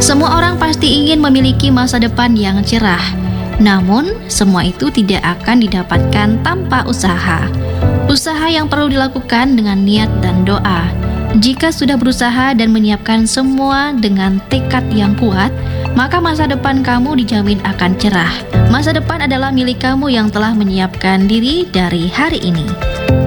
Semua orang pasti ingin memiliki masa depan yang cerah. Namun, semua itu tidak akan didapatkan tanpa usaha. Usaha yang perlu dilakukan dengan niat dan doa. Jika sudah berusaha dan menyiapkan semua dengan tekad yang kuat, maka masa depan kamu dijamin akan cerah. Masa depan adalah milik kamu yang telah menyiapkan diri dari hari ini.